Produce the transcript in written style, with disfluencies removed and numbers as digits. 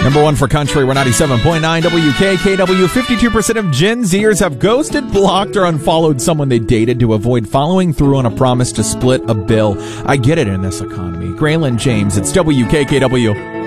Number one for country, we're 97.9 WKKW. 52% of Gen Zers have ghosted, blocked, or unfollowed someone they dated to avoid following through on a promise to split a bill. I get it in this economy. Graylin James, it's WKKW.